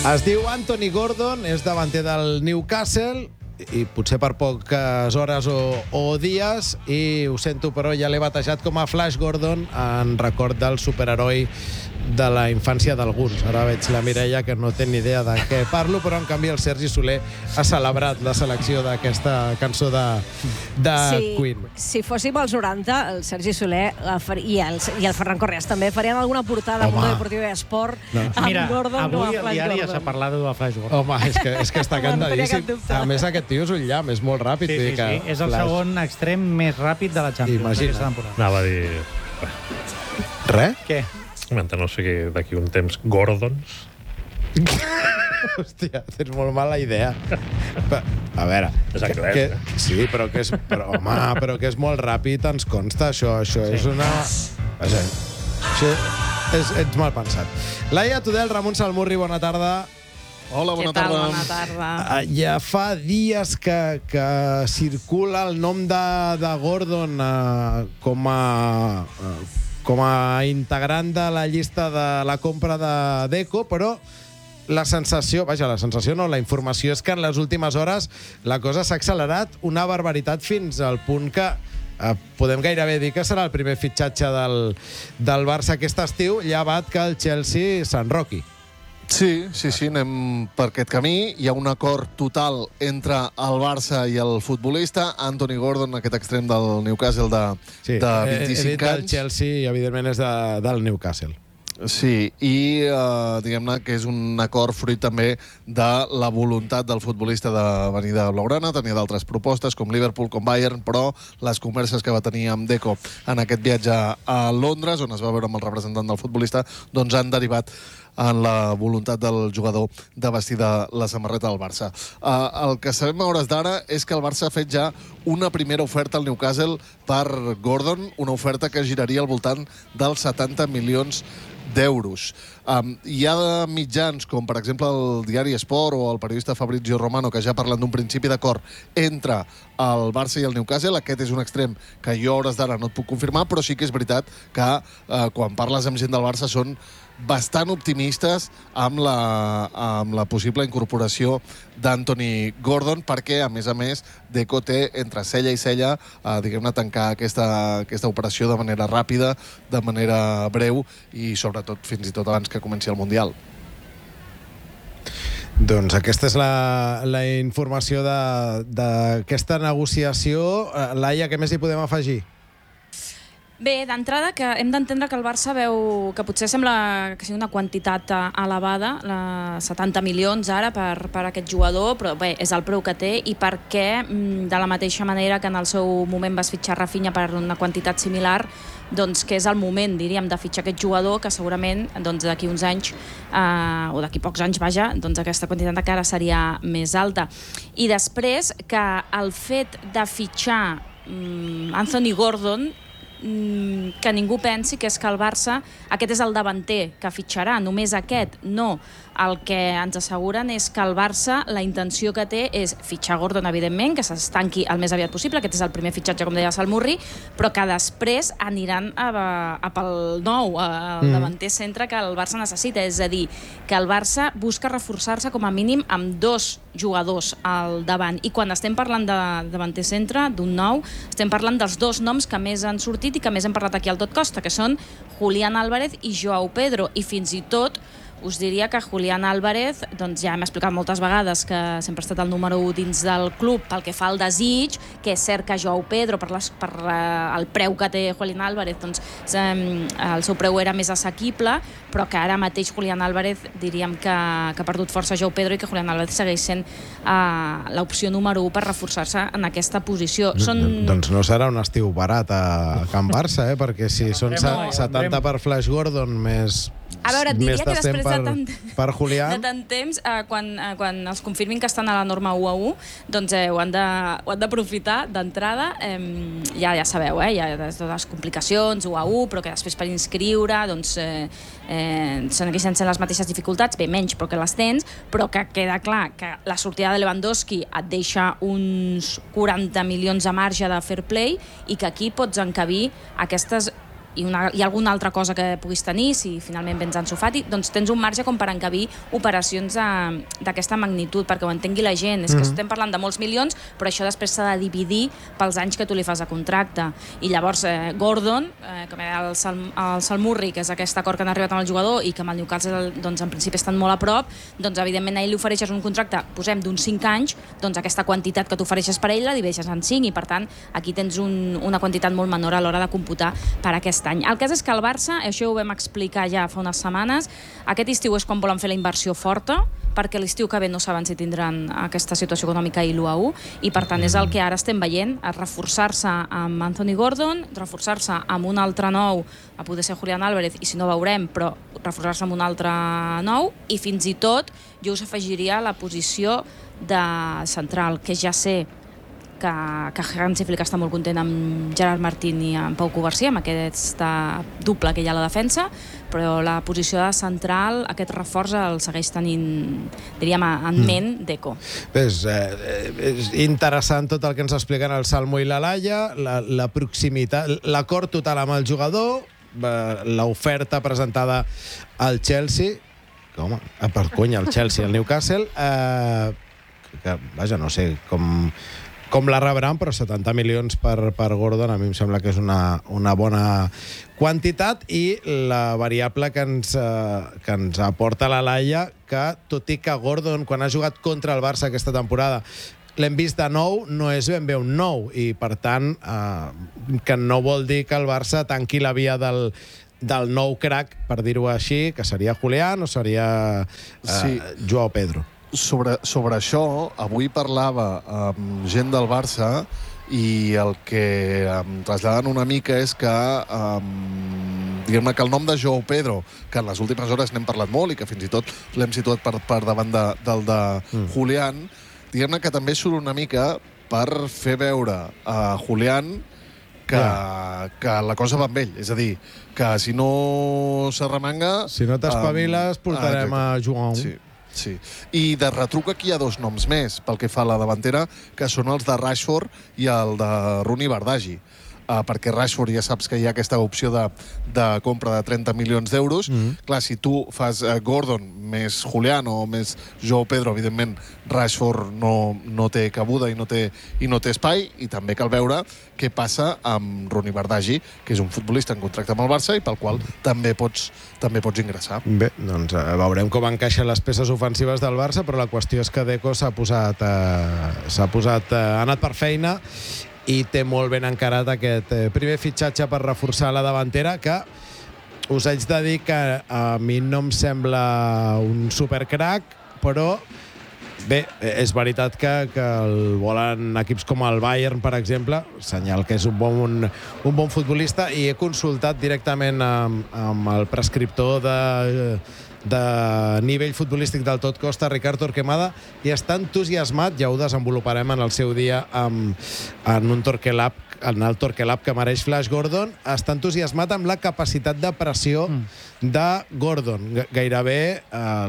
Es diu Anthony Gordon, és davanter del Newcastle i potser per poques hores o dies, i ho sento, però ja l'he batejat com a Flash Gordon en record del superheroi de la infància d'alguns. Ara veig la Mireia, que no té ni idea de què parlo, però en canvi el Sergi Soler ha celebrat la selecció d'aquesta cançó de Queen. Si fóssim als 90, el Sergi Soler i el Ferran Correas també farien alguna portada al Mundo Deportivo i Esport amb Gordon. Mira, avui al diari ja s'ha parlat de Flash Gordon. Home, és que està cantadíssim. A més, aquest tio és un llamp, és molt ràpid. Sí, és el segon extrem més ràpid de la Champions. Imagina't. Anava a dir... Res? Què? No sé què, d'aquí un temps, Gordons. Hòstia, tens molt mala idea. A veure... És anglès, Sí, però que és molt ràpid, ens consta, això. Això és una... Això ets mal pensat. Laia Tudel, Ramon Salmurri, bona tarda. Hola, bona tarda. Bona tarda. Ja fa dies que circula el nom de Gordon com a integrant de la llista de la compra de Deco, però la informació és que en les últimes hores la cosa s'ha accelerat una barbaritat fins al punt que podem gairebé dir que serà el primer fitxatge del Barça aquest estiu, llevat que el Chelsea s'enroqui. Sí, anem per aquest camí. Hi ha un acord total entre el Barça i el futbolista. Anthony Gordon, aquest extrem del Newcastle de 25 anys. He dit del Chelsea i, evidentment, és del Newcastle. Sí, i diguem-ne que és un acord fruit també de la voluntat del futbolista de venir de Blaugrana. Tenia d'altres propostes, com Liverpool, com Bayern, però les converses que va tenir amb Deco en aquest viatge a Londres, on es va veure amb el representant del futbolista, doncs han derivat en la voluntat del jugador de vestir de la samarreta del Barça. El que sabem a hores d'ara és que el Barça ha fet ja una primera oferta al Newcastle per Gordon, una oferta que giraria al voltant dels 70 milions d'euros. Hi ha mitjans, com per exemple el diari Esport o el periodista Fabrizio Romano, que ja parlen d'un principi d'acord entre el Barça i el Newcastle. Aquest és un extrem que jo a hores d'ara no et puc confirmar, però sí que és veritat que quan parles amb gent del Barça són bastant optimistes amb la possible incorporació d'Anthony Gordon, perquè, a més, Deco té entre cella i cella, diguem-ne, tancar aquesta operació de manera ràpida, de manera breu i, sobretot, fins i tot abans que comenci el Mundial. Doncs aquesta és la informació d'aquesta negociació. Laia, què més hi podem afegir? Bé, d'entrada, que hem d'entendre que el Barça veu que potser sembla que sigui una quantitat elevada, 70 milions ara per aquest jugador, però bé, és el preu que té, i perquè, de la mateixa manera que en el seu moment vas fitxar Rafinha per una quantitat similar, doncs que és el moment, diríem, de fitxar aquest jugador, que segurament d'aquí uns anys, o d'aquí pocs anys, vaja, doncs aquesta quantitat encara seria més alta. I després, que el fet de fitxar Anthony Gordon, que ningú pensi que és que el Barça, aquest és el davanter que fitxarà, només aquest, no. El que ens asseguren és que el Barça, la intenció que té és fitxar Gordon, evidentment, que s'estanqui el més aviat possible, aquest és el primer fitxatge, com deia Salmurri, però que després aniran pel nou, el davanter centre que el Barça necessita, és a dir, que el Barça busca reforçar-se com a mínim amb 2 jugadors al davant, i quan estem parlant de davanter centre, d'un nou, estem parlant dels 2 noms que més han sortit i que més hem parlat aquí al Tot Costa, que són Julián Álvarez i Joao Pedro, i fins i tot us diria que Julián Álvarez, doncs ja hem explicat moltes vegades que sempre ha estat el número 1 dins del club pel que fa al desig, que és cert que Joao Pedro, per el preu que té Julián Álvarez, doncs el seu preu era més assequible, però que ara mateix Julián Álvarez diríem que ha perdut força Joao Pedro, i que Julián Álvarez segueix sent l'opció número 1 per reforçar-se en aquesta posició. Doncs no serà un estiu barat a Can Barça, perquè si són 70 per Flash Gordon més... A veure, et diria que després per Julián, de tant temps, quan els confirmin que estan a la norma 1-1, doncs ho han d'aprofitar d'entrada. Ja sabeu, hi ha totes les complicacions, 1-1, però que després per inscriure doncs segueixen sent les mateixes dificultats, bé, menys, però que les tens, però que queda clar que la sortida de Lewandowski et deixa uns 40 milions a marge de fair play, i que aquí pots encabir aquestes i alguna altra cosa que puguis tenir, si finalment vens Ansu Fati, doncs tens un marge com per encabir operacions d'aquesta magnitud, perquè ho entengui la gent. És que estem parlant de molts milions, però això després s'ha de dividir pels anys que tu li fas de contracte. I llavors Gordon, que el Salmurri, que és aquest acord que han arribat amb el jugador i que amb el Newcastle doncs, en principi estan molt a prop, doncs evidentment a ell li ofereixes un contracte, posem d'uns 5 anys, doncs aquesta quantitat que tu ofereixes per ell la divideixes en 5 i per tant aquí tens una quantitat molt menor a l'hora de computar per aquest any. El cas és que el Barça, això ho vam explicar ja fa unes setmanes, aquest estiu és quan volen fer la inversió forta, perquè l'estiu que ve no saben si tindran aquesta situació econòmica i l'1-1, i per tant és el que ara estem veient, a reforçar-se amb Anthony Gordon, reforçar-se amb un altre nou, a poder ser Julián Álvarez, i si no veurem, però reforçar-se amb un altre nou, i fins i tot jo us afegiria la posició de central, que ja sé que Hansi Flick està molt content amb Gerard Martín i amb Pau Covarsí, amb aquesta dupla que hi ha a la defensa, però la posició de central, aquest reforç el segueix tenint, diríem, en ment Deco. És interessant tot el que ens expliquen el Salmo i la Laia, la proximitat, l'acord total amb el jugador, l'oferta presentada al Chelsea, home, per conya, el Chelsea, el Newcastle, que, vaja, no sé com la rebran, però 70 milions per Gordon a mi em sembla que és una bona quantitat, i la variable que ens aporta la Laia, que tot i que Gordon, quan ha jugat contra el Barça aquesta temporada, l'hem vist de nou, no és ben bé un nou, i per tant que no vol dir que el Barça tanqui la via del nou crack, per dir-ho així, que seria Julián o seria Joao Pedro. Sobre això, avui parlava amb gent del Barça i el que em traslladen una mica és que diguem-ne que el nom de Joao Pedro, que en les últimes hores n'hem parlat molt i que fins i tot l'hem situat per davant del de Julián, diguem-ne que també surt una mica per fer veure a Julián que la cosa va amb ell. És a dir, que si no s'arremanga... Si no t'espaviles, portarem a Joao. Sí. I de retruc aquí hi ha 2 noms més pel que fa a la davantera, que són els de Rashford i el de Rooney Bardghji. Perquè Rashford ja saps que hi ha aquesta opció de compra de 30 milions d'euros. Clar, si tu fas Gordon més Julián o més Joao Pedro, evidentment Rashford no té cabuda i no té espai, i també cal veure què passa amb Rooney Bardghji, que és un futbolista en contracte amb el Barça i pel qual també pots ingressar. Bé, doncs veurem com encaixen les peces ofensives del Barça, però la qüestió és que Deco ha anat per feina i té molt ben encarat aquest primer fitxatge per reforçar la davantera, que us haig de dir que a mi no em sembla un supercrac, però bé, és veritat que el volen equips com el Bayern, per exemple, senyal que és un bon futbolista, i he consultat directament amb el prescriptor de nivell futbolístic del Tot Costa, Ricard Torquemada, i està entusiasmat, ja ho desenvoluparem en el seu dia en el Torquelab que mereix Flash Gordon, està entusiasmat amb la capacitat de pressió de Gordon, gairebé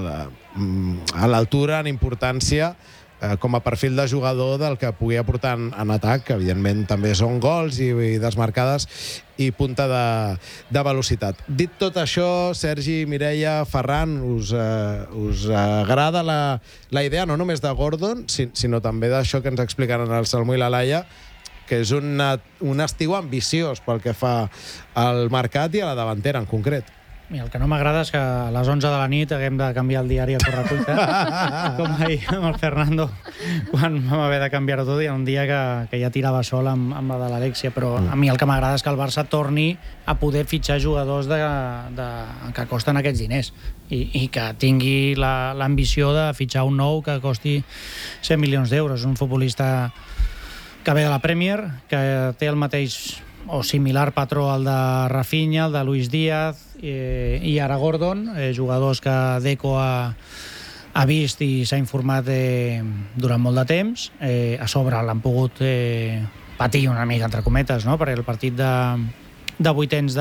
a l'altura en importància com a perfil de jugador del que pugui aportar en atac, que evidentment també són gols i desmarcades i punta de velocitat. Dit tot això, Sergi, Mireia, Ferran, us agrada la idea no només de Gordon, sinó també d'això que ens explicaran el Salmo i la Laia, que és un estiu ambiciós pel que fa al mercat i a la davantera en concret? El que no m'agrada és que a les 11 de la nit haguem de canviar el diari a correcuita, com ahir amb el Fernando, quan vam haver de canviar-ho tot, i un dia que ja tirava sol amb la de l'Alexia, però a mi el que m'agrada és que el Barça torni a poder fitxar jugadors que costen aquests diners i que tingui l'ambició de fitxar un nou que costi 100 milions d'euros. Un futbolista que ve de la Premier, que té el mateix o similar patró al de Rafinha, el de Luis Díaz i ara Gordon, jugadors que Deco ha vist i s'ha informat durant molt de temps. A sobre l'han pogut patir una mica, entre cometes, no? Perquè el partit de vuitens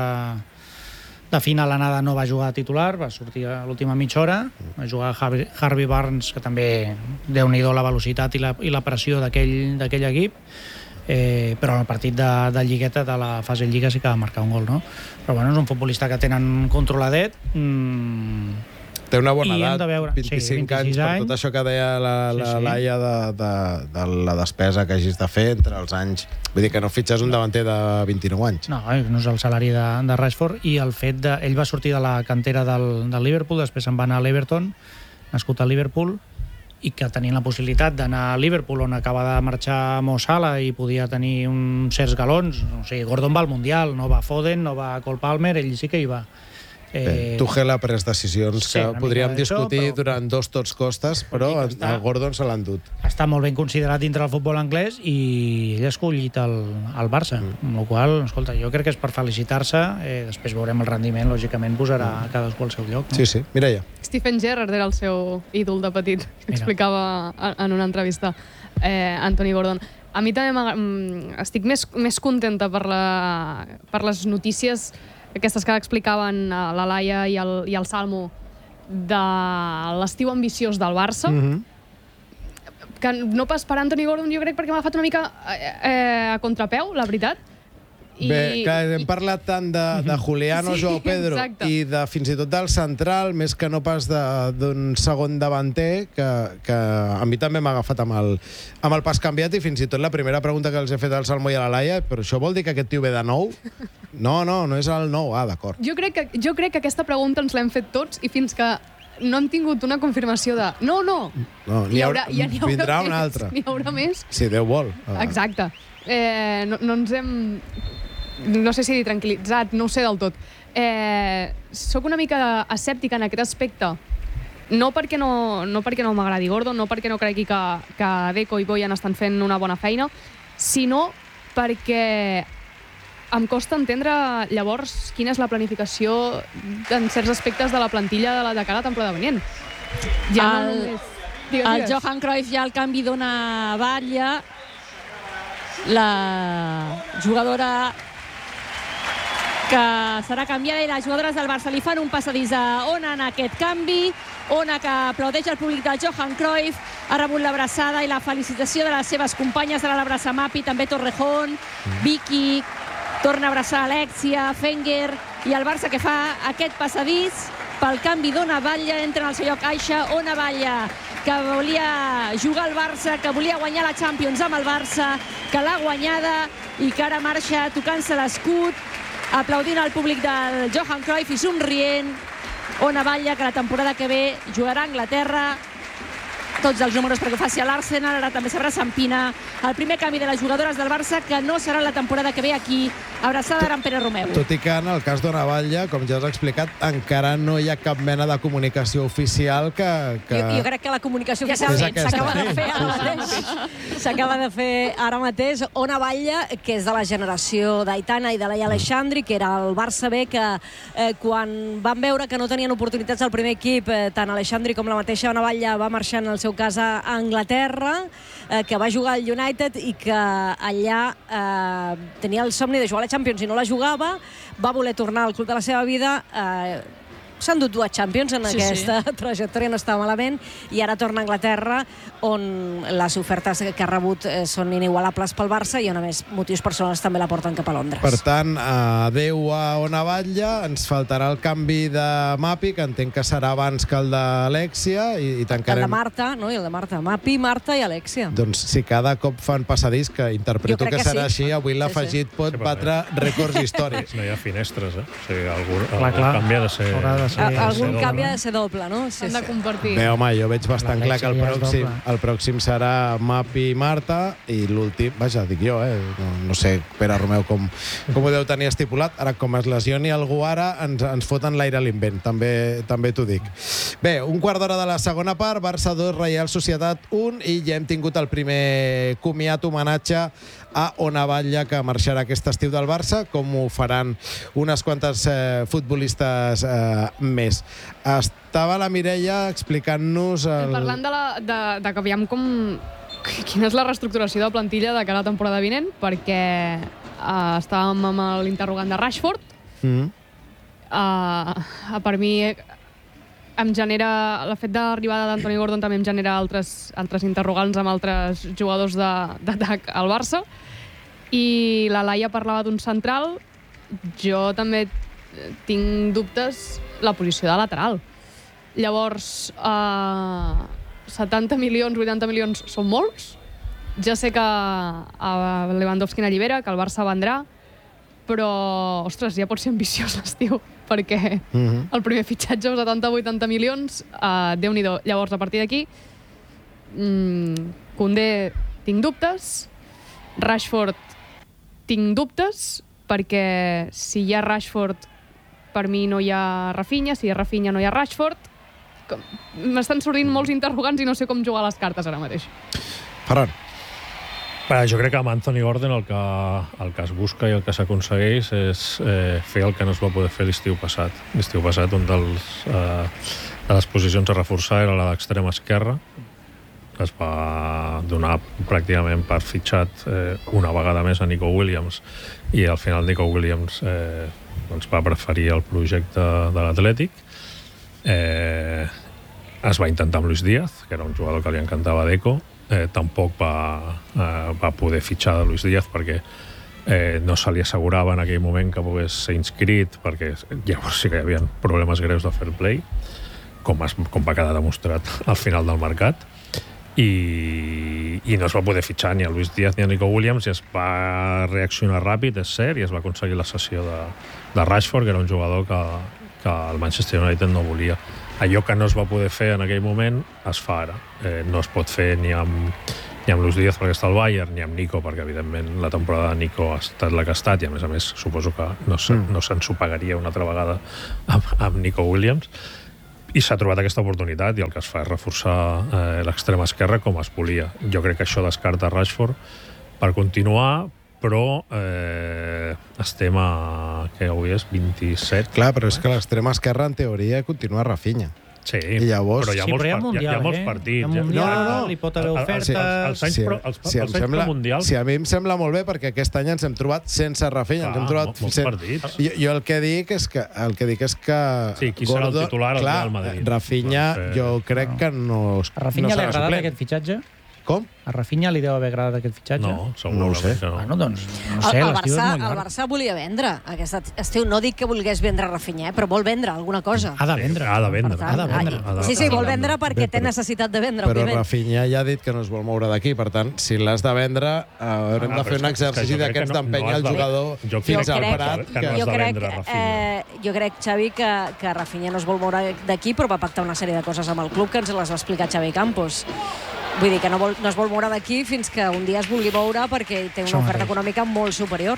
de final anada no va jugar titular, va sortir a l'última mitja hora, va jugar Harvey Barnes, que també Déu-n'hi-do la velocitat i la pressió d'aquell equip. però en el partit de Lligueta, de la fase Lliga, sí que va marcar un gol, no? Però bueno, és un futbolista que tenen controladet. Té una bona I hem edat, de veure, 25 anys, per tot això que deia la Laia de la despesa que hagis de fer entre els anys. Vull dir que no fitxes un davanter de 29 anys. No, no és el salari de Rashford, i el fet de... Ell va sortir de la cantera del Liverpool, després se'n va anar a l'Everton, nascut a Liverpool, i que tenien la possibilitat d'anar a Liverpool, on acaba de marxar Mo Salah i podia tenir uns certs galons. O sigui, Gordon va al Mundial, no va Foden, no va Cole Palmer, ell sí que hi va. Tuchel ha pres decisions que podríem discutir durant dos tots costes, però el Gordon se l'han dut. Està molt ben considerat dintre del futbol anglès i ell ha escollit el Barça, amb la qual cosa, escolta, jo crec que és per felicitar-se. Després veurem el rendiment, lògicament posarà cadascú al seu lloc. Sí, sí, Mireia. Stephen Gerrard era el seu ídol de petit, explicava en una entrevista Anthony Gordon. A mi també estic més contenta per les notícies aquestes que explicaven la Laia i el Salmo de l'estiu ambiciós del Barça, que no pas per Anthony Gordon, jo crec, perquè m'ha agafat una mica a contrapeu, la veritat. Bé, que hem parlat tant de Juliano, Joao Pedro, i de fins i tot del central, més que no pas d'un segon davanter, que a mi també m'ha agafat amb el pas canviat, i fins i tot la primera pregunta que els he fet al Salmo i a la Laia, però això vol dir que aquest tio ve de nou? No és el nou. Ah, d'acord. Jo crec que aquesta pregunta ens l'hem fet tots, i fins que no hem tingut una confirmació de no, vindrà una altra. N'hi haurà més. Si Déu vol. Exacte. No ens hem... No sé si dir tranquil·litzat, no ho sé del tot. Soc una mica escèptica en aquest aspecte, no perquè no m'agradi Gordon, no perquè no cregui que Deco i Bojan estan fent una bona feina, sinó perquè em costa entendre llavors quina és la planificació en certs aspectes de la plantilla de cara a la temporada venient. El Johan Cruyff ja al canvi dona batlla, la jugadora que serà canviada, i les jugadores del Barça li fan un passadís a Ona en aquest canvi. Ona, que aplaudeix el públic del Johan Cruyff, ha rebut l'abraçada i la felicitació de les seves companyes. Ara l'abraça Mapi, també Torrejón, Vicky, torna a abraçar Alexia, Fenger, i el Barça que fa aquest passadís pel canvi d'Ona Batlle. Entra en el seu lloc Aixa. Ona Batlle, que volia jugar al Barça, que volia guanyar la Champions amb el Barça, que l'ha guanyada i que ara marxa tocant-se l'escut, aplaudint al públic del Johan Cruyff i somrient. Ona Batlle, que la temporada que ve jugarà a Anglaterra, tots els números perquè ho faci a l'Arsenal. Ara també s'abraça amb Pina. El primer canvi de les jugadores del Barça, que no serà la temporada que ve aquí, abraçada ara amb Pere Romeu. Tot i que en el cas d'Ona Batlle, com ja has explicat, encara no hi ha cap mena de comunicació oficial que... Jo crec que la comunicació oficial s'acaba de fer ara mateix. S'acaba de fer ara mateix. Ona Batlle, que és de la generació d'Aitana i de Laia Aleixandri, que era el Barça B, que quan van veure que no tenien oportunitats al primer equip, tant Aleixandri com la mateixa Ona Batlle va marxar en el seu cas a Anglaterra, que va jugar al United i que allà tenia el somni de jugar a la Champions i no la jugava, va voler tornar al club de la seva vida. S'han dut 2 Champions en aquesta trajectòria, no estava malament, i ara torna a Anglaterra, on les ofertes que ha rebut són inigualables pel Barça i on, a més, motius personals també la porten cap a Londres. Per tant, adeu a Ona Batlle. Ens faltarà el canvi de Mapi, que entenc que serà abans que el d'Alexia, i tancarem... El de Marta, no? I el de Marta. Mapi, Marta i Alexia. Doncs si cada cop fan passadís, que interpreto que serà així, avui l'afegit pot batre rècords històrics. No hi ha finestres, eh? O sigui, algun canvi ha de ser... Algun canvi ha de ser doble, no? S'han de compartir. Bé, home, jo veig bastant clar que el pròxim serà Mapi i Marta, i l'últim, vaja, dic jo, no sé, Pere Romeu, com ho deu tenir estipulat. Ara, com es lesioni algú ara, ens foten l'aire a l'invent, també t'ho dic. Bé, un quart d'hora de la segona part, Barça 2, Reial Societat 1, i ja hem tingut el primer comiat, homenatge a Ona Batlle, que marxarà aquest estiu del Barça, com ho faran unes quantes futbolistes més. Estava la Mireia explicant-nos... Parlant de que aviam quina és la reestructuració de plantilla de cara a la temporada vinent, perquè estàvem amb l'interrogant de Rashford. Per mi em genera... El fet d'arribada d'Anthony Gordon també em genera altres interrogants amb altres jugadors d'atac al Barça. I la Laia parlava d'un central. Jo també tinc dubtes la posició de lateral. Llavors, 70 milions, 80 milions són molts. Ja sé que Lewandowski n'allibera, que el Barça vendrà, però, ostres, ja pot ser ambiciós l'estiu, perquè el primer fitxatge, 70-80 milions, Déu-n'hi-do. Llavors, a partir d'aquí, Koundé, tinc dubtes, Rashford, tinc dubtes, perquè si hi ha Rashford, per mi no hi ha Rafinha, si hi ha Rafinha no hi ha Rashford. M'estan sortint molts interrogants i no sé com jugar les cartes ara mateix. Ferran. Jo crec que amb Anthony Gordon el que es busca i el que s'aconsegueix és fer el que no es va poder fer l'estiu passat. L'estiu passat, un de les posicions a reforçar era la d'extrema esquerra. Es va donar pràcticament per fitxat una vegada més a Nico Williams, i al final Nico Williams va preferir el projecte de l'Atlètic. Es va intentar amb Luis Díaz, que era un jugador que li encantava Deco. Tampoc va poder fitxar de Luis Díaz perquè no se li assegurava en aquell moment que pogués ser inscrit, perquè llavors sí que hi havia problemes greus de fair play, com va quedar demostrat al final del mercat, i no es va poder fitxar ni a Luis Díaz ni a Nico Williams, i es va reaccionar ràpid, és cert, i es va aconseguir la cessió de Rashford, que era un jugador que el Manchester United no volia. Allò que no es va poder fer en aquell moment es fa ara. No es pot fer ni amb Luis Díaz perquè està al Bayern, ni amb Nico, perquè evidentment la temporada de Nico ha estat la que ha estat, i a més suposo que no s'ensopagaria una altra vegada amb Nico Williams, i s'ha trobat aquesta oportunitat, i el que es fa és reforçar l'extrema esquerra com es volia. Jo crec que això descarta Rashford per continuar, però estem a... que avui és 27. Clar, però és que l'extrema esquerra en teoria continua Rafinha. Sí, I llavors... però hi ha molts partits. No, hi pot haver ofertes... Els anys premundials... Sí, a mi em sembla molt bé, perquè aquest any ens hem trobat sense Rafinha. Ens hem trobat molts partits. Jo el que dic és que... Sí, qui serà el titular al Real Madrid? Rafinha, jo crec que no... A Rafinha li ha agradat aquest fitxatge? Com? A Rafinha li deu haver agradat aquest fitxatge? No, segurament que no. Bueno, doncs, no sé, l'estiu és molt llarg. El Barça volia vendre aquest estiu. No dic que volgués vendre Rafinha, però vol vendre alguna cosa. Ha de vendre. Sí, vol vendre perquè té necessitat de vendre, però òbviament. Rafinha ja ha dit que no es vol moure d'aquí, per tant, si l'has de vendre, haurem de fer un exercici d'aquests d'empènyer el jugador fins al Prat. Jo crec, Xavi, que Rafinha no es vol moure d'aquí, però va pactar una sèrie de coses amb el club que ens les va explicar Xavi Campos. Vull dir que no es vol moure d'aquí fins que un dia es vulgui moure, perquè té una oferta econòmica molt superior.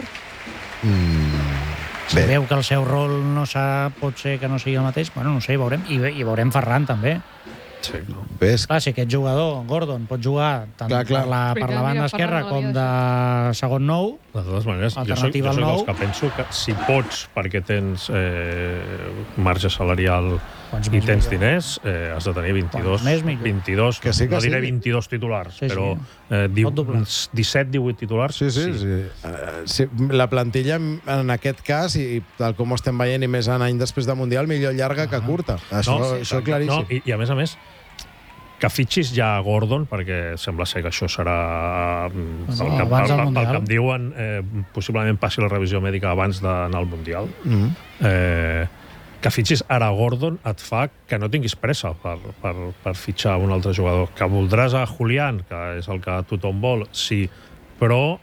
Si veu que el seu rol pot ser que no sigui el mateix, bueno, no sé, veurem. I veurem Ferran també. Sí, clar, si aquest jugador, Gordon, pot jugar tant per la banda esquerra com de segon nou, de totes maneres, jo soc dels que penso que si pots, perquè tens marge salarial i tens diners, has de tenir 22, no diré 22 titulars, però 17-18 titulars. Sí. La plantilla, en aquest cas, i tal com ho estem veient, i més any després de Mundial, millor llarga que curta. Això és claríssim. I a més, que fitxis ja a Gordon, perquè sembla ser que això serà pel que em diuen, possiblement passi la revisió mèdica abans d'anar al Mundial. Que fitxis ara a Gordon et fa que no tinguis pressa per fitxar un altre jugador. Que voldràs a Julián, que és el que tothom vol, sí, però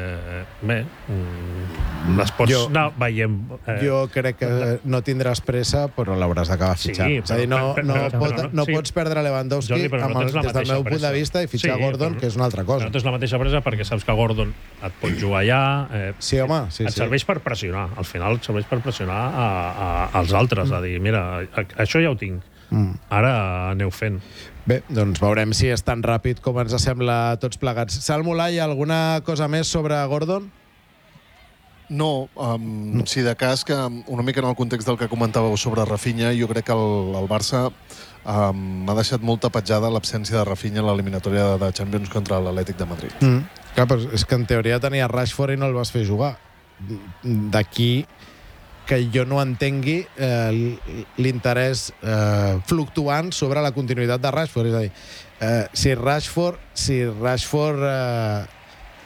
les pots anar veient. Jo crec que no tindràs pressa, però l'hauràs d'acabar fitxant. És a dir, no pots perdre Lewandowski des del meu punt de vista i fitxar Gordon, que és una altra cosa. No tens la mateixa pressa perquè saps que Gordon et pot jugar allà. Sí, home. Et serveix per pressionar. Al final et serveix per pressionar als altres. A dir, mira, això ja ho tinc. Ara aneu fent. Bé, doncs veurem si és tan ràpid com ens sembla a tots plegats. Salmo Lai, alguna cosa més sobre Gordon? No, si de cas que una mica en el context del que comentàveu sobre Rafinha, jo crec que el Barça ha deixat molta petjada l'absència de Rafinha en l'eliminatòria de Champions contra l'Atlètic de Madrid. Clar, però és que en teoria tenia Rashford i no el vas fer jugar. D'aquí que jo no entengui l'interès fluctuant sobre la continuïtat de Rashford. És a dir, si Rashford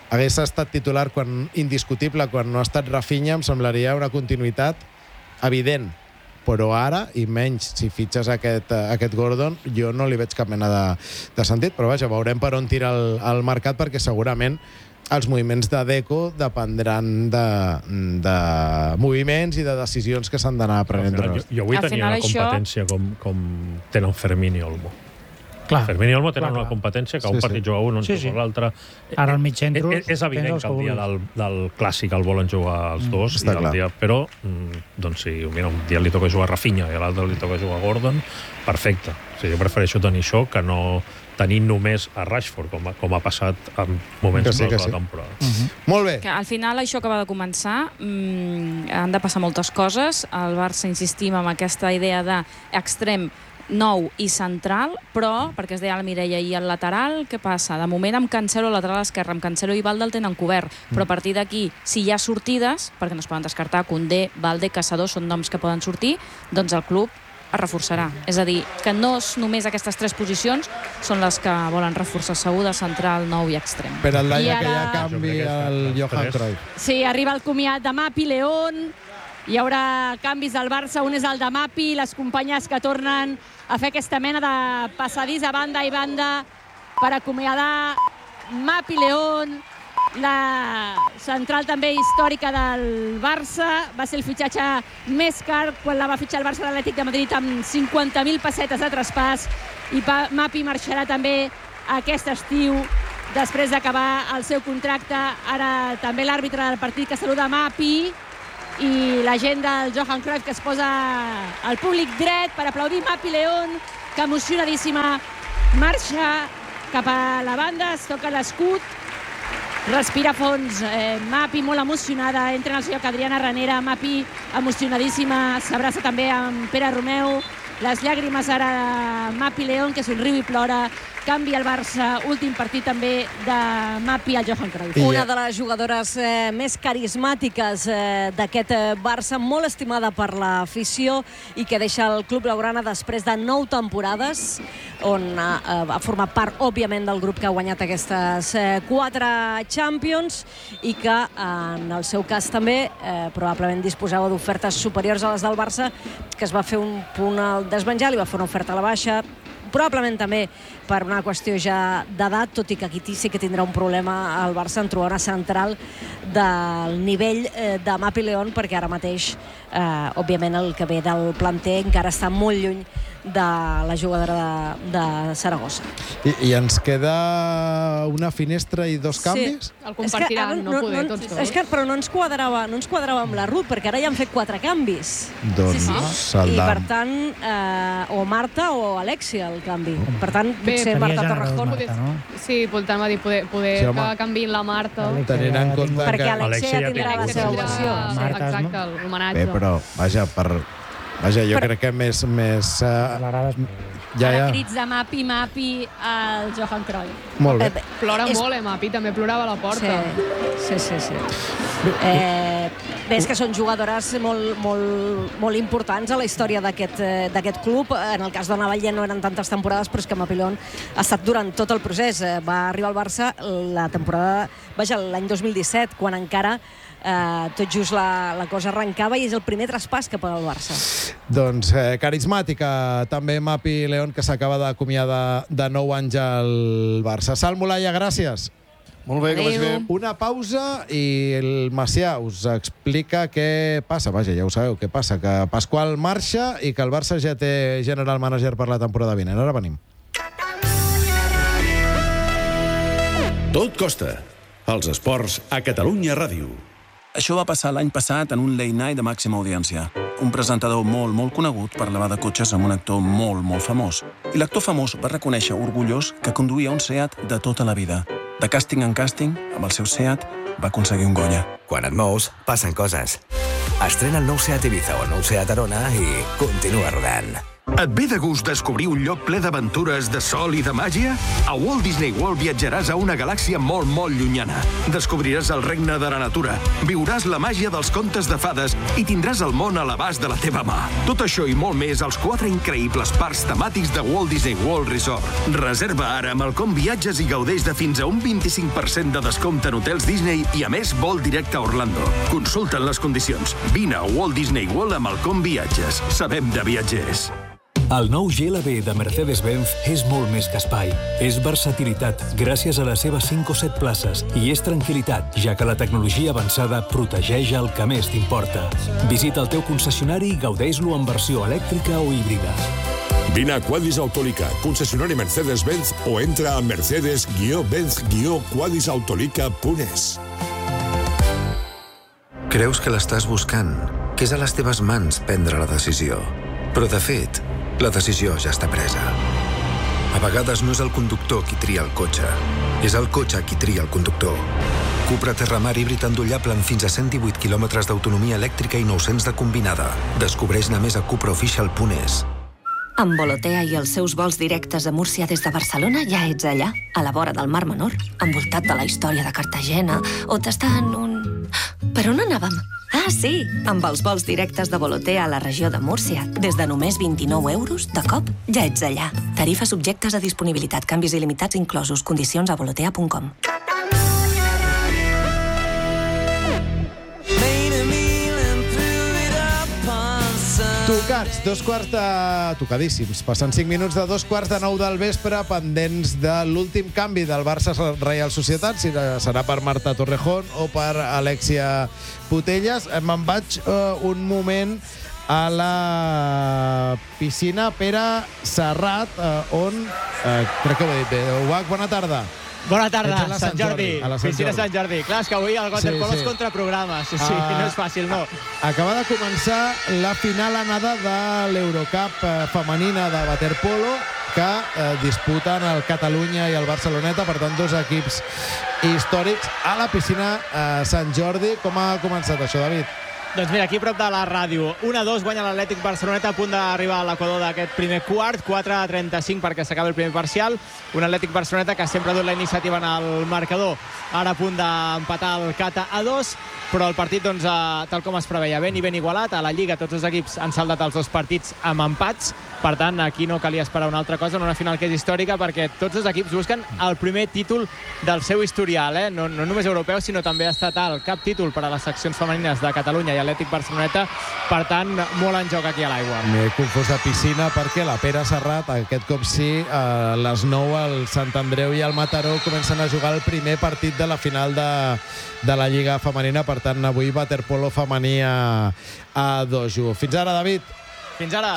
hagués estat titular indiscutible quan no ha estat Rafinha, em semblaria una continuïtat evident. Però ara, i menys si fitxes aquest Gordon, jo no li veig cap mena de sentit, però vaja, veurem per on tira el mercat, perquè segurament els moviments de Deco dependran de moviments i de decisions que s'han d'anar prenent. Jo vull tenir una competència com tenen Fermín i Olmo. Fermín i Olmo tenen una competència que un partit juga un juga l'altre. Ara al mig centre és evident que el dia del clàssic el volen jugar els dos, però doncs si un dia li toca jugar Rafinha i a l'altre li toca jugar Gordon, perfecte. Jo prefereixo tenir això que no tenir només a Rashford, com ha passat en moments de la temporada. Molt bé. Al final això acaba de començar, han de passar moltes coses. El Barça, insistim en aquesta idea d'extrem nou i central, però, perquè es deia la Mireia, i el lateral, què passa? De moment amb Cancelo, lateral esquerre, amb Cancelo i Balde el tenen cobert, però a partir d'aquí, si hi ha sortides, perquè no es poden descartar, Koundé, Balde, Caçador, són noms que poden sortir, doncs el club es reforçarà. És a dir, que no és només aquestes 3 posicions són les que volen reforçar segur de central, nou i extrem. Per al Laia, que hi ha canvi al Johan Cruyff. Sí, arriba el comiat de Mapi, León, hi haurà canvis al Barça, un és el de Mapi, les companyes que tornen a fer aquesta mena de passadís a banda i banda per acomiadar Mapi, León, la central també històrica del Barça. Va ser el fitxatge més car quan la va fitxar el Barça de l'Atlètic de Madrid amb 50.000 pessetes de traspàs, i Mapi marxarà també aquest estiu després d'acabar el seu contracte. Ara també l'àrbitre del partit que saluda Mapi i la gent del Johan Cruyff que es posa al públic dret per aplaudir Mapi, León, que emocionadíssima marxa cap a la banda, es toca l'escut, respira fons, Mapi molt emocionada, entra en el seu lloc Adriana Ranera, Mapi emocionadíssima, s'abraça també amb Pere Romeu, les llàgrimes ara de Mapi, León, que somriu i plora. Canvi al Barça, últim partit també de Mapi al Johan Cruyff. Una de les jugadores més carismàtiques d'aquest Barça, molt estimada per l'afició i que deixa el club blaugrana després de 9 temporades, on ha format part, òbviament, del grup que ha guanyat aquestes 4 Champions i que, en el seu cas també, probablement disposava d'ofertes superiors a les del Barça, que es va fer un punt al desmenjar, li va fer una oferta a la baixa, probablement també per una qüestió ja d'edat, tot i que aquí sí que tindrà un problema al Barça en trobar una central del nivell de Mapi, León, perquè ara mateix, òbviament, el que ve del planter encara està molt lluny de la jugadora de Saragossa. I ens queda una finestra i 2 canvis? El compartiran, no poder tots dos. És que, però no ens quadrava amb la Ruth, perquè ara ja han fet 4 canvis. Doncs I per tant, o Marta o Alexia el canvi. Per tant, potser Marta Torrejón. Sí, per tant va dir poder que canviïn la Marta. Tenint en compte que... Perquè Alexia ja tindrà la seva versió. Exacte, l'homenatge. Bé, però, vaja, jo crec que més... Ara crits de Mapi al Johan Cruyff. Molt bé. Plora molt, Mapi, també plorava a la porta. Sí. Bé, és que són jugadores molt importants a la història d'aquest club. En el cas de Navalla no eren tantes temporades, però és que Mapi León ha estat durant tot el procés. Va arribar al Barça l'any 2017, quan encara tot just la cosa arrencava, i és el primer traspàs cap al Barça. Doncs carismàtica també Mapi León, que s'acaba d'acomiadar de 9 anys al Barça. Sal Mulalla, gràcies. Molt bé, que vagi bé. Una pausa i el Macià us explica què passa. Vaja, ja ho sabeu, què passa, que Pasqual marxa i que el Barça ja té general manager per la temporada vinent. Ara venim. Tot costa. Els esports a Catalunya Ràdio. Això va passar l'any passat en un late night de màxima audiència. Un presentador molt conegut parlava de cotxes amb un actor molt famós. I l'actor famós va reconèixer orgullós que conduïa un Seat de tota la vida. De càsting en càsting, amb el seu Seat, va aconseguir un Goya. Quan et mous, passen coses. Estrena el nou Seat Ibiza o el nou Seat Arona i continua rodant. Et ve de gust descobrir un lloc ple d'aventures, de sol i de màgia? A Walt Disney World viatjaràs a una galàxia molt, molt llunyana. Descobriràs el regne de la natura, viuràs la màgia dels contes de fades i tindràs el món a l'abast de la teva mà. Tot això i molt més als 4 increïbles parcs temàtics de Walt Disney World Resort. Reserva ara amb el Com Viatges i gaudeix de fins a un 25% de descompte en hotels Disney i, a més, vol directe a Orlando. Consulta'n les condicions. Vine a Walt Disney World amb el Com Viatges. Sabem de viatgers. El nou GLB de Mercedes-Benz és molt més que espai. És versatilitat, gràcies a les seves 5 o 7 places, i és tranquil·litat, ja que la tecnologia avançada protegeix el que més t'importa. Visita el teu concessionari i gaudeix-lo en versió elèctrica o híbrida. Vine a Quadis Autolica, concessionari Mercedes-Benz, o entra a mercedes-benz-quadisautolica.es. Creus que l'estàs buscant, que és a les teves mans prendre la decisió. Però, de fet, la decisió ja està presa. A vegades no és el conductor qui tria el cotxe, és el cotxe qui tria el conductor. Cupra Terramar híbrid endollable amb fins a 118 km d'autonomia elèctrica i 900 de combinada. Descobreix-ne més a cupraofficial.es. Amb Volotea i els seus vols directes a Múrcia des de Barcelona ja ets allà, a la vora del Mar Menor, envoltat de la història de Cartagena, o tastant un... Per on anàvem? Ah, sí! Amb els vols directes de Volotea a la regió de Múrcia, des de només 29 euros, de cop, ja ets allà. Tarifes subjectes a disponibilitat, canvis il·limitats inclosos, condicions a volotea.com. Tocats, tocadíssims. Passen 5 minuts de 8:45 del vespre, pendents de l'últim canvi del Barça Reial Societat, si serà per Marta Torrejón o per Alexia Putellas. Me'n vaig un moment a la piscina Pere Serrat, on, crec que ho he dit bé, Ubac, bona tarda. Bona tarda, Sant Jordi. Piscina Sant Jordi. Clar, és que avui el waterpolo és contraprograma. Sí, no és fàcil, no. Acaba de començar la final anada de l'Eurocup femenina de waterpolo que disputen el Catalunya i el Barceloneta, per tant, 2 equips històrics a la piscina Sant Jordi. Com ha començat això, David? Doncs mira, aquí a prop de la ràdio. 1-2 guanya l'Atlètic Barceloneta, a punt d'arribar a l'equador d'aquest primer quart, 4-35 perquè s'acabi el primer parcial. Un Atlètic Barceloneta que sempre ha dut la iniciativa en el marcador, ara a punt d'empatar el Cata a 2, però el partit, doncs, tal com es preveia, ben igualat. A la Lliga tots els equips han saldat els 2 partits amb empats, per tant, aquí no calia esperar una altra cosa en una final que és històrica, perquè tots els equips busquen el primer títol del seu historial, no només europeu, sinó també estatal. Cap títol per a les seccions femenines de Catalunya i Atlètic Barceloneta, per tant, molt en joc aquí a l'aigua. M'he confós de piscina perquè la Pere Serrat, aquest cop sí, a les 9 el Sant Andreu i el Mataró comencen a jugar el primer partit de la final de la Lliga femenina, per tant, avui waterpolo femení a dojo. Fins ara, David. Fins ara.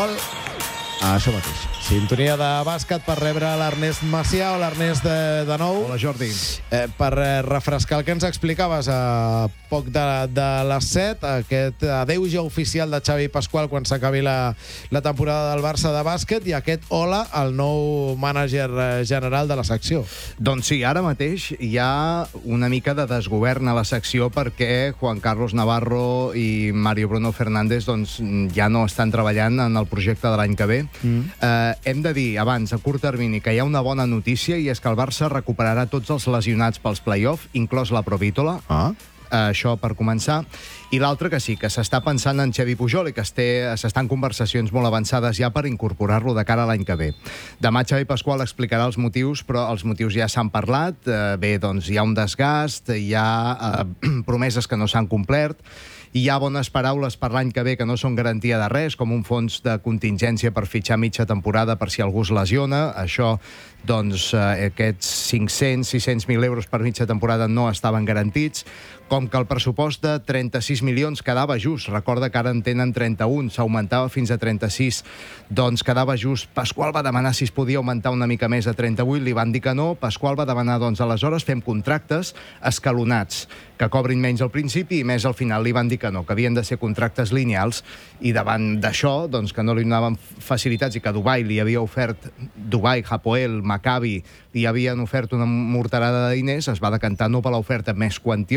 Això mateix. Sintonia de bàsquet per rebre l'Ernest Macià o l'Ernest de nou. Hola, Jordi. Per refrescar el que ens explicaves a poc de les 7, aquest adeu ja oficial de Xavi Pasqual quan s'acabi la temporada del Barça de bàsquet, i aquest hola al nou mànager general de la secció. Doncs sí, ara mateix hi ha una mica de desgovern a la secció perquè Juan Carlos Navarro i Mario Bruno Fernández doncs, ja no estan treballant en el projecte de l'any que ve. Hem de dir abans, a curt termini, que hi ha una bona notícia, i és que el Barça recuperarà tots els lesionats pels play-off, inclòs la Provítola. Això per començar. I l'altre que sí, que s'està pensant en Xavi Pujol i que s'estan conversacions molt avançades ja per incorporar-lo de cara a l'any que ve. Demà Xavi Pasqual explicarà els motius, però els motius ja s'han parlat. Bé, doncs hi ha un desgast, hi ha promeses que no s'han complert, hi ha bones paraules per l'any que ve que no són garantia de res, com un fons de contingència per fitxar mitja temporada per si algú es lesiona. Això, doncs, aquests 500-600.000 euros per mitja temporada no estaven garantits, com que el pressupost de 36 milions quedava just. Recorda que ara en tenen 31, s'augmentava fins a 36, doncs quedava just. Pasqual va demanar si es podia augmentar una mica més a 38, li van dir que no. Pasqual va demanar, doncs, aleshores fem contractes escalonats, que cobrin menys al principi i més al final. Li van dir que no, que havien de ser contractes lineals, i davant d'això, doncs, que no li donaven facilitats i que Dubai li havia ofert, Dubai, Hapoel, Maccabi, li havien ofert una morterada de diners, es va decantar no per l'oferta més quantiosa, però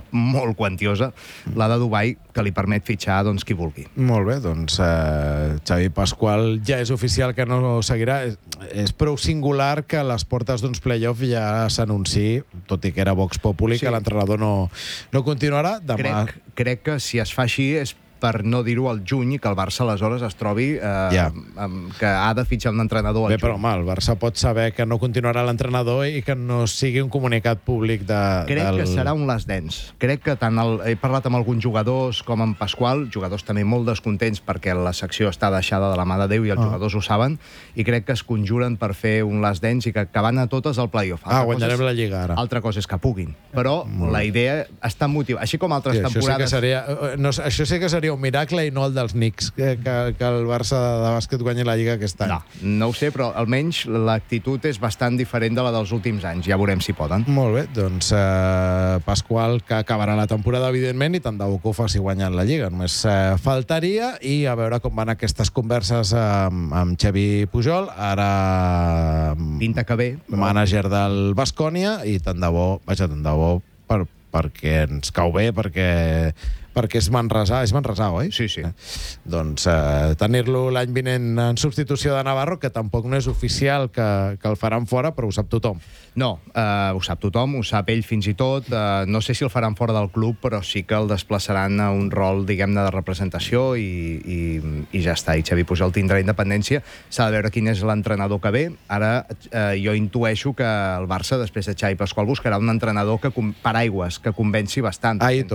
molt quantiosa, la de Dubai, que li permet fitxar doncs, qui vulgui. Molt bé, doncs Xavi Pasqual ja és oficial que no seguirà. És prou singular que a les portes d'uns play-off ja s'anunciï, tot i que era Vox Populi, que l'entrenador no continuarà. Demà... Crec que si es fa així és per no dir-ho al juny i que el Barça aleshores es trobi que ha de fitxar un entrenador al juny. Bé, però home, el Barça pot saber que no continuarà l'entrenador i que no sigui un comunicat públic Crec que serà un last dance. Crec que tant he parlat amb alguns jugadors com amb Pasqual, jugadors també molt descontents perquè la secció està deixada de la mà de Déu i els jugadors ho saben, i crec que es conjuren per fer un last dance i que van a totes al playoff. Guanyarem la Lliga ara. Altra cosa és que puguin. Però la idea està motivada. Així com altres temporades... Això sí que seria un miracle i no el dels Knicks, que el Barça de bàsquet guanyi la Lliga aquest any. No ho sé, però almenys l'actitud és bastant diferent de la dels últims anys. Ja veurem si poden. Molt bé, doncs Pasqual, que acabarà la temporada, evidentment, i tant de bo que ho faci guanyant la Lliga. Només faltaria, i a veure com van aquestes converses amb Xavi Pujol, ara pinta que bé, mànager del Baskonia, i tant de bo perquè ens cau bé, perquè és manresà, oi? Sí. Doncs tenir-lo l'any vinent en substitució de Navarro, que tampoc no és oficial que el faran fora, però ho sap tothom. No, ho sap tothom, ho sap ell fins i tot. No sé si el faran fora del club, però sí que el desplaçaran a un rol, diguem-ne, de representació i ja està. I Xavi Pujol tindrà independència. S'ha de veure quin és l'entrenador que ve. Ara jo intueixo que el Barça, després de Xavi Pasqual, buscarà un entrenador paraigües, que convenci bastant.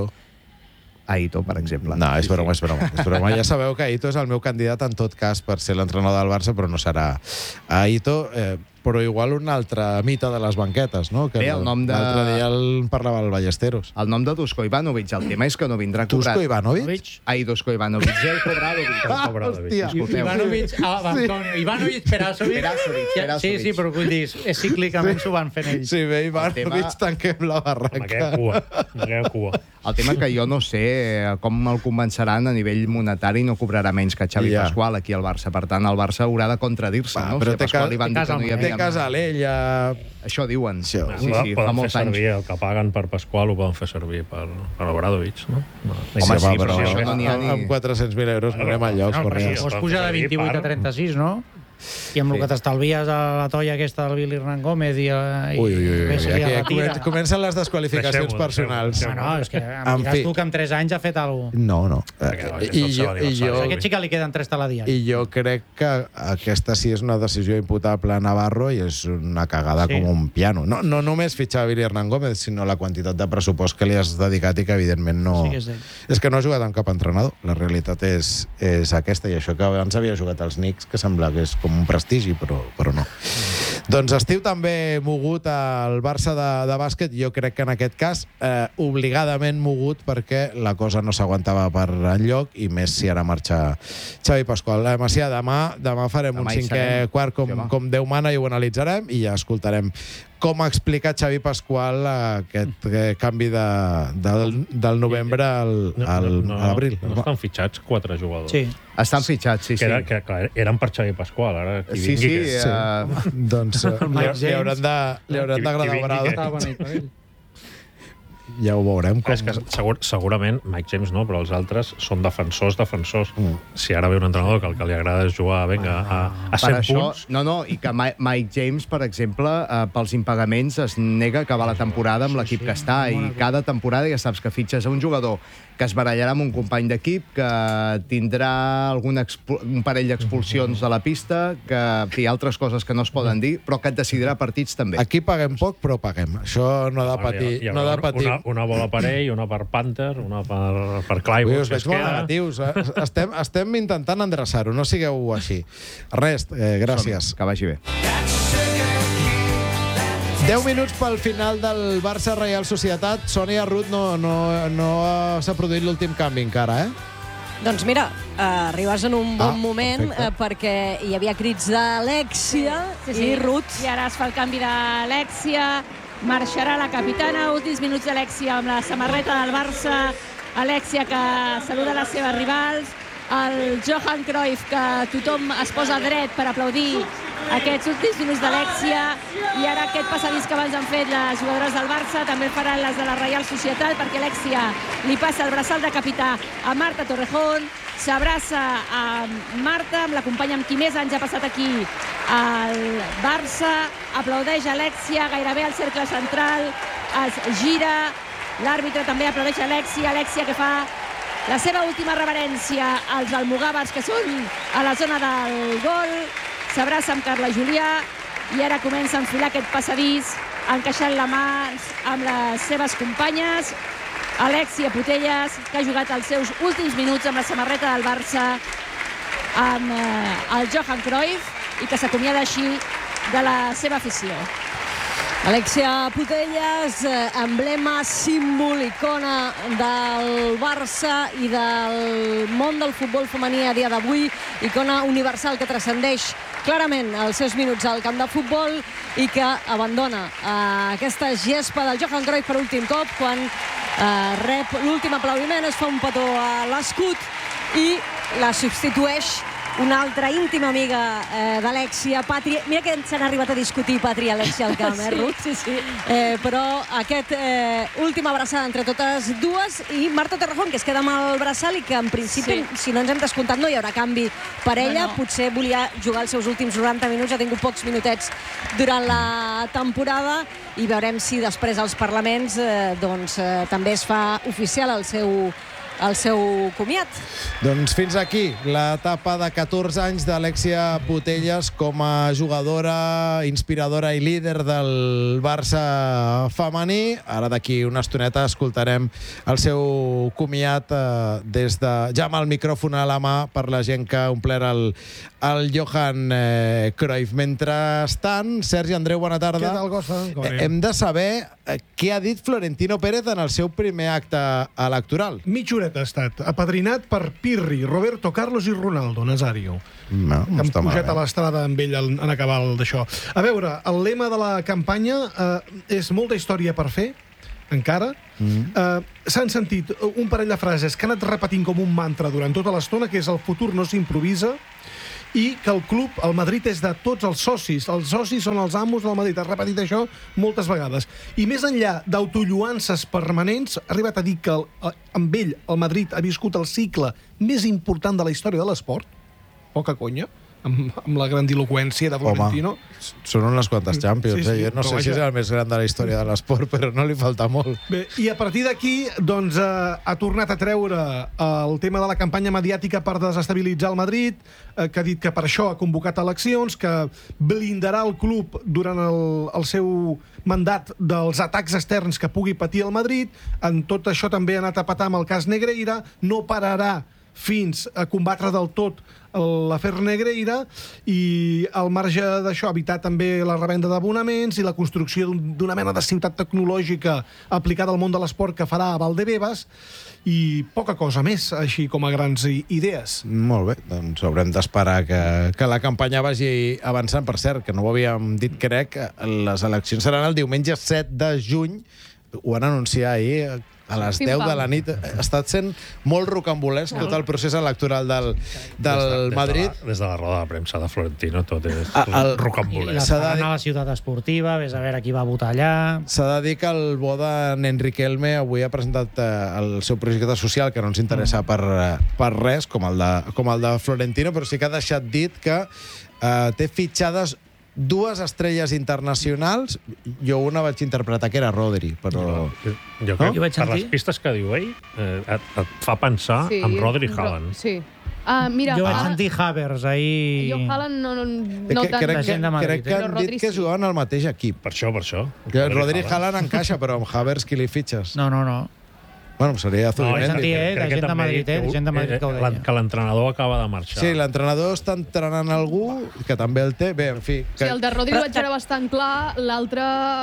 Aito, per exemple. No, és broma. Ja sabeu que Aito és el meu candidat en tot cas per ser l'entrenador del Barça, però no serà Aito, però igual un altre mite de les banquetes, no? Que el nom de... L'altre dia el parlava el Ballesteros. El nom de Dusko Ivanovic, el tema és que no vindrà cobrat. Dusko Ivanovic? Ai, Dusko Ivanovic. Jelko Obradovic. Ivanovic, Ivanovic, Perasovic. Sí, però vull dir, cíclicament s'ho van fent ells. Sí, bé, Ivanovic, tanquem la barraca. El tema que jo no sé com el convenceran a nivell monetari, no cobrarà menys que Xavi Pasqual aquí al Barça. Per tant, el Barça haurà de contradir-se, no? Però té Casalella... Això diuen. Sí, poden fer servir el que paguen per Pasqual, ho poden fer servir per Obradovic, no? Home, sí, però amb 400.000 euros no anem enlloc. Es puja de 28 a 36, no? I amb el que t'estalvies a la toia aquesta del Billy Hernán Gómez i comencen les desqualificacions personals. No, és que em diràs tu que en 3 anys ha fet alguna cosa. No. A aquest xic li queden 3 taladies. I jo crec que aquesta sí és una decisió imputable a Navarro i és una cagada com un piano. No només fitxar Billy Hernán Gómez, sinó la quantitat de pressupost que li has dedicat i que evidentment no... És que no ha jugat amb cap entrenador. La realitat és aquesta, i això que abans havia jugat als Knicks, que sembla que és com un prestigi, però no. Doncs estiu també mogut al Barça de bàsquet, jo crec que en aquest cas obligadament mogut, perquè la cosa no s'aguantava per enlloc, i més si ara marxa Xavi Pasqual. Macià, demà farem un cinquè quart com Déu mana i ho analitzarem, i ja escoltarem com explica Xavi Pasqual aquest canvi del novembre a l'abril. No estan fitxats 4 jugadors. Sí. Estan fitxats, sí. Que eren per Xavi Pasqual, ara qui vingui... Doncs li hauran d'agradar Obradovic. Ja ho veurem. És que segurament Mike James no, però els altres són defensors. Si ara ve un entrenador que el que li agrada és jugar a 100 punts... No, i que Mike James, per exemple, pels impagaments es nega a acabar la temporada amb l'equip que està, i cada temporada ja saps que fitxes a un jugador que es barallarà amb un company d'equip, que tindrà un parell d'expulsions de la pista, que hi ha altres coses que no es poden dir, però que et decidirà partits també. Aquí paguem poc, però paguem. Això no ha de patir. Una bola per ell, una per Panther, una per Clyburn. Us veig molt negatius. Estem intentant endreçar-ho, no sigueu així. Res, gràcies. Que vagi bé. 10 minuts pel final del Barça-Reial Societat. Sònia, Ruth, no s'ha produït l'últim canvi encara, Doncs mira, arribes en un bon moment, perquè hi havia crits d'Alexia i Ruth. I ara es fa el canvi d'Alexia. Marxarà la capitana. Últims minuts d'Alexia amb la samarreta del Barça. Alexia, que saluda les seves rivals. El Johan Cruyff, que tothom es posa dret per aplaudir aquests últims minuts d'Alexia, i ara aquest passadís que abans han fet les jugadores del Barça també faran les de la Reial Societat, perquè Alexia li passa el braçal de capità a Marta Torrejón, s'abraça a Marta, amb la companya amb qui més anys ha passat aquí al Barça, aplaudeix Alexia gairebé al cercle central, es gira, l'àrbitre també aplaudeix Alexia que fa la seva última reverència als almogàvers que són a la zona del gol, s'abraça amb Carla Julià i ara comença a enfilar aquest passadís, encaixant la mà amb les seves companyes. Alexia Putellas, que ha jugat els seus últims minuts amb la samarreta del Barça amb el Johan Cruyff i que s'acomiada així de la seva afició. Alexia Putellas, emblema, símbol, icona del Barça i del món del futbol femení a dia d'avui, icona universal que transcendeix clarament els seus minuts al camp de futbol i que abandona aquesta gespa del Johan Cruyff per últim cop quan rep l'últim aplaudiment, es fa un petó a l'escut i la substitueix una altra íntima amiga d'Alexia, Patri. Mira que s'han arribat a discutir Patri i Alexia al camp, Ruth? Sí. Però aquest última abraçada entre totes dues i Marta Torrejón, que es queda amb el braçal i que en principi, si no ens hem descomptat, no hi haurà canvi per ella. Potser volia jugar els seus últims 90 minuts, ha tingut pocs minutets durant la temporada i veurem si després als parlaments també es fa oficial el seu comiat. Doncs fins aquí l'etapa de 14 anys d'Alexia Putellas com a jugadora, inspiradora i líder del Barça femení. Ara d'aquí una estoneta escoltarem el seu comiat des de ja amb el micròfon a la mà per la gent que ha omplert el Johan Cruyff. Mentrestant, Sergi, Andreu, bona tarda. Què tal, Costa? Hem de saber què ha dit Florentino Pérez en el seu primer acte electoral. Mitja horeta ha estat, apadrinat per Pirri, Roberto Carlos i Ronaldo Nazario. No està Hem pujat malament. a l'estrada amb ell en acabar d'això. A veure, el lema de la campanya és molta història per fer, encara. S'han sentit un parell de frases que han anat repetint com un mantra durant tota l'estona, que és el futur no s'improvisa, i que el club, el Madrid, és de tots els socis. Els socis són els amos del Madrid. Ha repetit això moltes vegades. I més enllà d'autolluances permanents, ha arribat a dir que amb ell el Madrid ha viscut el cicle més important de la història de l'esport. Poca conya, amb la grandiloquència de Florentino. Són unes quantes Champions. Sí, sí, Jo no sé si és el més gran de la història de l'esport, però no li falta molt. Bé, i a partir d'aquí doncs, ha tornat a treure el tema de la campanya mediàtica per desestabilitzar el Madrid, que ha dit que per això ha convocat eleccions, que blindarà el club durant el seu mandat dels atacs externs que pugui patir el Madrid. En tot això també ha anat a petar amb el cas Negreira, no pararà fins a combatre del tot l'afer Negreira i al marge d'això evitar també la revenda d'abonaments i la construcció d'una mena de ciutat tecnològica aplicada al món de l'esport que farà a Valdebebas i poca cosa més, així com a grans idees. Molt bé, doncs haurem d'esperar que la campanya vagi avançant. Per cert, que no ho havíem dit, crec, les eleccions seran el diumenge 7 de juny, ho van anunciar ahir a les 10 de la nit. Ha estat sent molt rocambolesc tot el procés electoral del Madrid. Des de la roda de premsa de Florentino tot és I rocambolesc. la faran a la ciutat esportiva, vés a veure qui va votar allà. S'ha de dir que el bo d'en Riquelme avui ha presentat el seu projecte social, que no ens interessa per res, com el de Florentino, però sí que ha deixat dit que té fitxades dues estrelles internacionals. Jo una vaig interpretar que era Rodri, però... Jo crec que per les pistes que diu ell et fa pensar en Rodri Haaland. Sí. Mira, Jo vaig sentir Havertz ahí... Jo Haaland no tant. Crec que han dit que jugaven al mateix equip. Per això. Que Rodri Haaland encaixa, però amb Havertz qui li fitxes? No. Bueno, seria Zubimendi. De gent de Madrid que ho deia. Que l'entrenador acaba de marxar. Sí, l'entrenador està entrenant algú que també el té. Bé, en fi... Sí, el de Rodri ho vaig veure bastant clar, l'altre...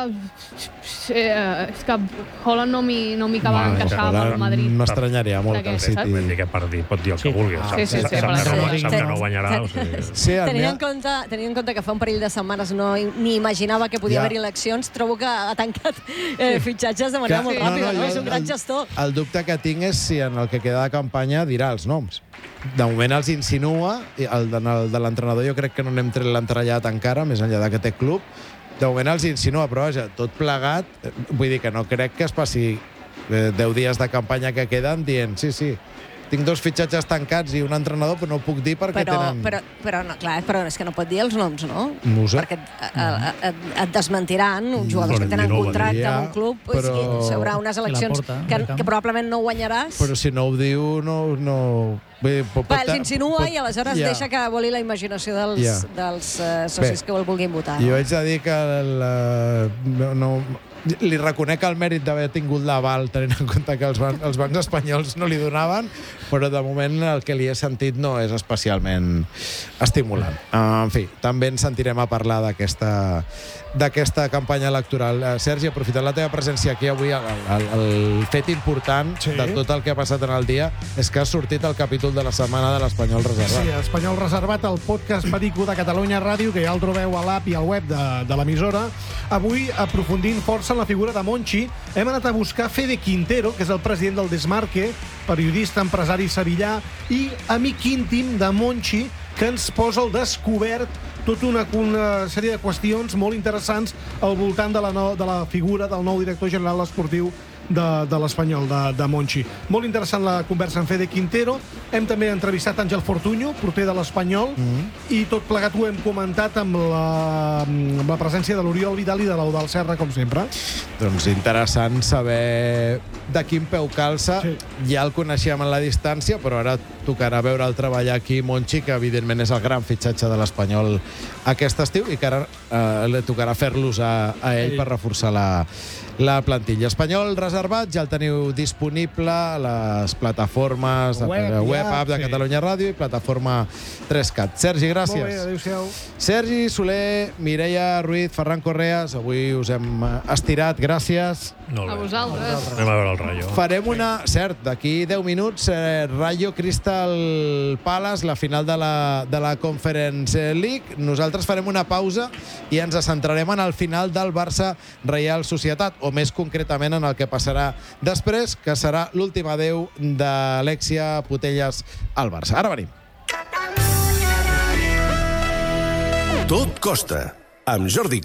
És que Haaland no m'hi acaba d'encaixar amb el Madrid. M'estranyaria molt que el City... Vull dir que per dir pot dir el que vulgui. Sap que no guanyarà. Tenint en compte que fa un parell de setmanes ni imaginava que podia haver-hi eleccions, trobo que ha tancat fitxatges de manera molt ràpida. És un gran gestor. el dubte que tinc és si en el que queda de campanya dirà els noms. De moment els insinua, i el de l'entrenador jo crec que no n'hem tret l'entrellat encara, més enllà que té club. De moment els insinua, però vaja, tot plegat, vull dir que no crec que es passi 10 dies de campanya que queden dient sí, tinc 2 fitxatges tancats i un entrenador, però no ho puc dir perquè tenen... Però no, clar, però és que no pot dir els noms, no? No ho sé. Perquè et desmentiran uns jugadors que tenen contracte amb un club, però... hi haurà unes eleccions que probablement no guanyaràs. Però si no ho diu, no... Els insinua i aleshores deixa que voli la imaginació dels socis que el vulguin votar. Jo haig de dir que li reconec el mèrit d'haver tingut l'aval, tenint en compte que els bancs espanyols no li donaven, però de moment el que li he sentit no és especialment estimulant. En fi, també ens sentirem a parlar d'aquesta campanya electoral. Sergi, aprofitant la teva presència aquí avui, el fet important de tot el que ha passat en el dia és que ha sortit el capítol de la setmana de l'Espanyol Reservat. Sí, Espanyol Reservat, el podcast perico de Catalunya Ràdio, que ja el trobeu a l'app i al web de l'emissora. Avui, aprofundint força en la figura de Monchi, hem anat a buscar Fede Quintero, que és el president del Desmarque, periodista, empresari sevillà i amic íntim de Monchi, que ens posa al descobert tota una sèrie de qüestions molt interessants al voltant de la figura del nou director general esportiu de l'Espanyol, de Monchi. Molt interessant la conversa amb Fede Quintero. Hem també entrevistat Àngel Fortuño, porter de l'Espanyol, i tot plegat ho hem comentat amb la presència de l'Oriol Vidal i de l'Eudald Serra, com sempre. Doncs interessant saber de quin peu calça. Ja el coneixíem en la distància, però ara tocarà veure'l treballar aquí, Monchi, que evidentment és el gran fitxatge de l'Espanyol aquest estiu i que ara li tocarà fer-los a ell per reforçar la plantilla. Espanyol Reservat ja el teniu disponible a les plataformes web app de Catalunya Ràdio i plataforma 3CAT. Sergi, gràcies. Molt bé, adéu-siau. Sergi, Soler, Mireia Ruiz, Ferran Correas, avui us hem estirat, gràcies. A vosaltres. Anem a veure el Rayo. Farem cert, d'aquí 10 minuts, Rayo Crystal Palace, la final de la Conference League. Nosaltres farem una pausa i ens centrarem en el final del Barça Reial Societat, o més concretament en el que passarà després, que serà l'últim adeu d'Alexia Putellas al Barça. Ara venim. Tot costa, amb Jordi